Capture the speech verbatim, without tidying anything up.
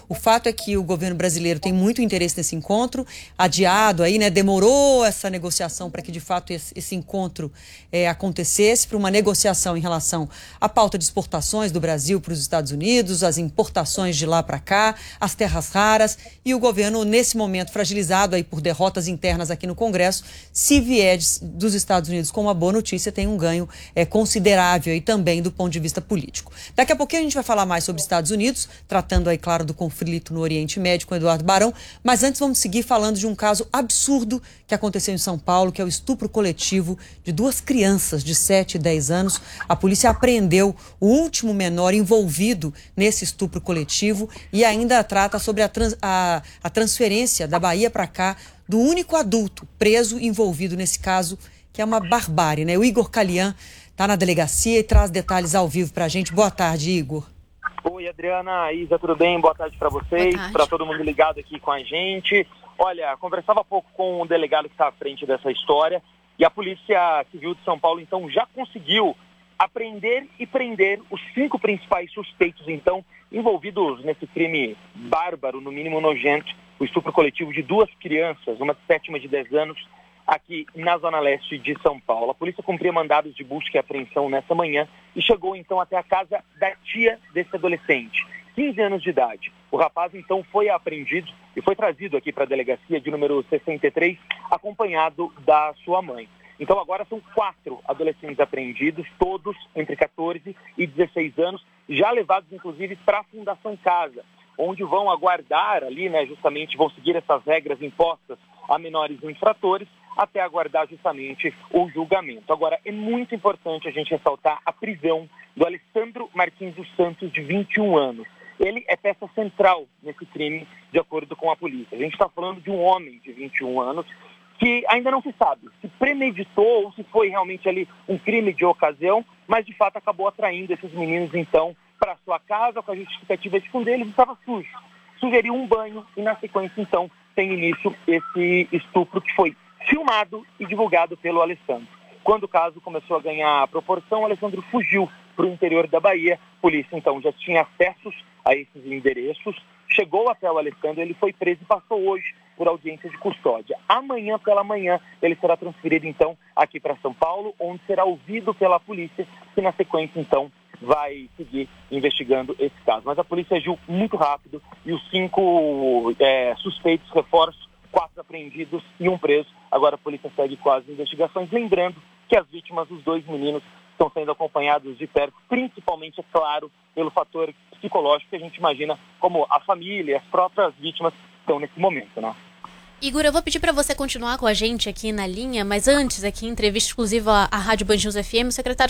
O fato é que o governo brasileiro tem muito interesse nesse encontro, adiado aí, né? Demorou essa negociação para que de fato esse, esse encontro é, acontecesse, para uma negociação em relação à pauta de exportações do Brasil para os Estados Unidos, as importações de lá para cá, as terras raras, e o governo, nesse momento, fragilizado aí por derrotas internas aqui no Congresso, se vier dos Estados Unidos com uma boa notícia, tem um ganho é, considerável e também do ponto de vista político. Daqui a pouquinho a gente vai falar mais sobre os Estados Unidos, tratando aí, claro, do conflito no Oriente Médio com Eduardo Barão, mas antes vamos seguir falando de um caso absurdo que aconteceu em São Paulo, que é o estupro coletivo de duas crianças de sete e dez anos. A polícia apreendeu o último menor envolvido nesse estupro coletivo e ainda trata sobre a, trans, a, a transferência da Bahia para cá do único adulto preso envolvido nesse caso, que é uma barbárie, né? O Igor Kalian está na delegacia e traz detalhes ao vivo para a gente. Boa tarde, Igor. Oi, Adriana, Isa, tudo bem? Boa tarde para vocês, para todo mundo ligado aqui com a gente. Olha, conversava há pouco com o delegado que está à frente dessa história e a Polícia Civil de São Paulo, então, já conseguiu apreender e prender os cinco principais suspeitos, então, envolvidos nesse crime bárbaro, no mínimo nojento, o estupro coletivo de duas crianças, uma de sete e uma de dez anos, aqui na Zona Leste de São Paulo. A polícia cumpria mandados de busca e apreensão nessa manhã e chegou então até a casa da tia desse adolescente, quinze anos de idade. O rapaz então foi apreendido e foi trazido aqui para a delegacia de número sessenta e três, acompanhado da sua mãe. Então agora são quatro adolescentes apreendidos, todos entre catorze e dezesseis anos, já levados inclusive para a Fundação Casa, onde vão aguardar ali, né, justamente vão seguir essas regras impostas a menores infratores, até aguardar justamente o julgamento. Agora, é muito importante a gente ressaltar a prisão do Alessandro Martins dos Santos, de vinte e um anos. Ele é peça central nesse crime, de acordo com a polícia. A gente está falando de um homem de vinte e um anos que ainda não se sabe se premeditou ou se foi realmente ali um crime de ocasião, mas de fato acabou atraindo esses meninos, então, para sua casa, com a justificativa de que um deles estava sujo. Sugeriu um banho e, na sequência, então, tem início esse estupro que foi filmado e divulgado pelo Alessandro. Quando o caso começou a ganhar proporção, o Alessandro fugiu para o interior da Bahia. A polícia, então, já tinha acessos a esses endereços, chegou até o Alessandro, ele foi preso e passou hoje por audiência de custódia. Amanhã pela manhã, ele será transferido, então, aqui para São Paulo, onde será ouvido pela polícia, que na sequência, então, vai seguir investigando esse caso. Mas a polícia agiu muito rápido e os cinco é, suspeitos, reforços, quatro apreendidos e um preso. Agora a polícia segue com as investigações, lembrando que as vítimas, os dois meninos, estão sendo acompanhados de perto, principalmente, é claro, pelo fator psicológico que a gente imagina, como a família e as próprias vítimas estão nesse momento, né? Igor, eu vou pedir para você continuar com a gente aqui na linha, mas antes, aqui em entrevista exclusiva à Rádio Band News F M, o secretário